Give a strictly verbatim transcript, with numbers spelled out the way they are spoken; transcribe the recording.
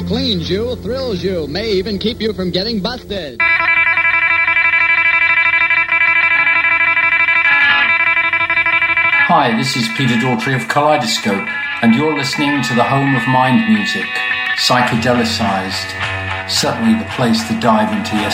cleans you, thrills you, may even keep you from getting busted. Hi, this is Peter Daughtry of Kaleidoscope, and you're listening to the home of mind music, psychedelicized. Certainly the place to dive into yesterday.